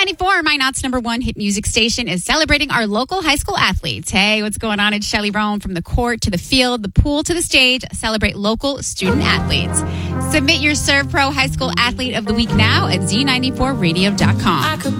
Z94, Minot's #1 hit music station, is celebrating our local high school athletes. Hey, what's going on? It's Shelly Roan. From the court to the field, the pool to the stage, celebrate local student athletes. Submit your Serve Pro High School Athlete of the Week now at Z94radio.com.